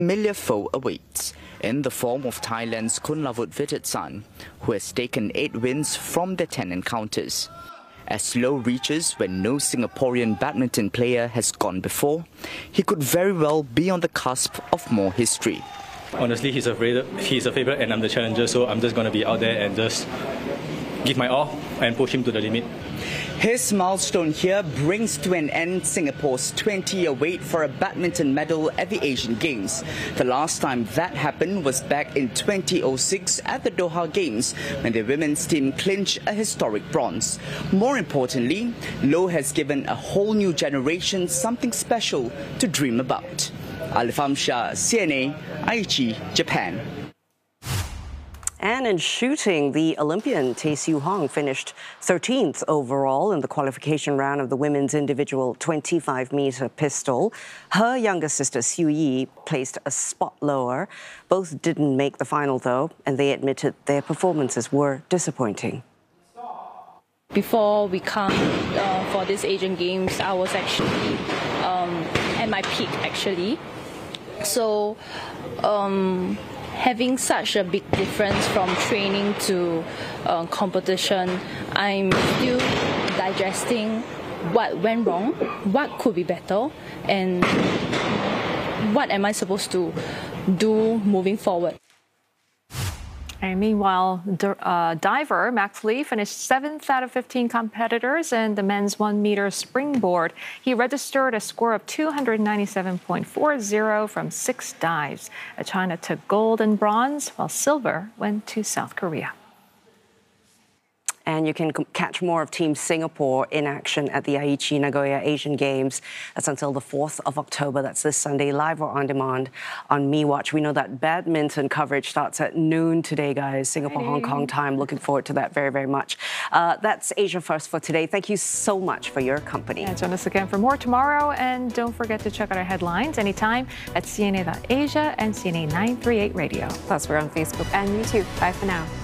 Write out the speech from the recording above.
Familiar foe awaits in the form of Thailand's Kunlavut Vitatsan, who has taken 8 wins from the 10 encounters. As low reaches when no Singaporean badminton player has gone before, he could very well be on the cusp of more history. Honestly, he's a favorite and I'm the challenger, so I'm just going to be out there and just give my all and push him to the limit. His milestone here brings to an end Singapore's 20-year wait for a badminton medal at the Asian Games. The last time that happened was back in 2006 at the Doha Games, when the women's team clinched a historic bronze. More importantly, Loh has given a whole new generation something special to dream about. Alifam Shah, CNA, Aichi, Japan. And in shooting, the Olympian Tae Siu Hong finished 13th overall in the qualification round of the women's individual 25-meter pistol. Her younger sister, Siu Yi, placed a spot lower. Both didn't make the final, though, and they admitted their performances were disappointing. Before we come for this Asian Games, I was actually at my peak, actually. So, having such a big difference from training to competition, I'm still digesting what went wrong, what could be better, and what am I supposed to do moving forward. And meanwhile, diver Max Lee finished 7th out of 15 competitors in the men's 1-meter springboard. He registered a score of 297.40 from 6 dives. China took gold and bronze, while silver went to South Korea. And you can catch more of Team Singapore in action at the Aichi Nagoya Asian Games. That's until the 4th of October. That's this Sunday, live or on demand on MeWatch. We know that badminton coverage starts at noon today, guys. Singapore, Hong Kong time. Looking forward to that very, very much. That's Asia First for today. Thank you so much for your company. And join us again for more tomorrow. And don't forget to check out our headlines anytime at CNA.Asia and CNA 938 Radio. Plus, we're on Facebook and YouTube. Bye for now.